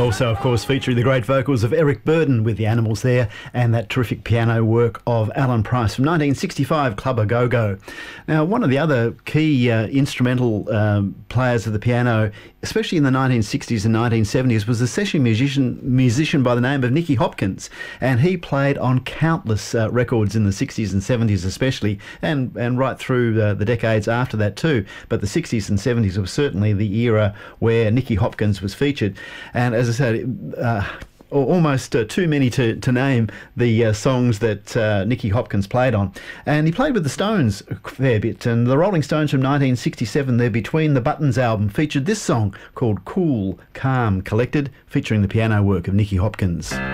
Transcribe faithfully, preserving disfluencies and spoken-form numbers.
Also, of course, featuring the great vocals of Eric Burdon with the Animals there, and that terrific piano work of Alan Price from nineteen sixty-five, Club A Go Go. Now, one of the other key uh, instrumental um, players of the piano, especially in the nineteen sixties and nineteen seventies, was a session musician musician by the name of Nicky Hopkins, and he played on countless uh, records in the sixties and seventies especially, and, and right through uh, the decades after that too. But the sixties and seventies was certainly the era where Nicky Hopkins was featured. And as I said, uh, almost uh, too many to, to name the uh, songs that uh, Nicky Hopkins played on. And he played with the Stones a fair bit. And the Rolling Stones from nineteen sixty-seven, their Between the Buttons album, featured this song called Cool, Calm, Collected, featuring the piano work of Nicky Hopkins.